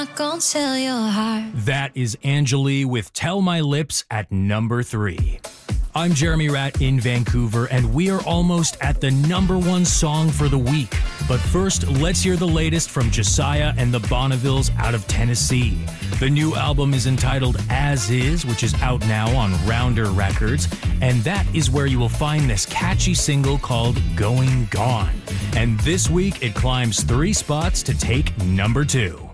Gonna tell your heart. That is Angeli with Tell My Lips at number 3. I'm Jeremy Ratt in Vancouver, and we are almost at the number 1 song for the week. But first, let's hear the latest from Josiah and the Bonnevilles out of Tennessee. The new album is entitled As Is, which is out now on Rounder Records, and that is where you will find this catchy single called Going Gone. And this week, it climbs 3 spots to take number 2.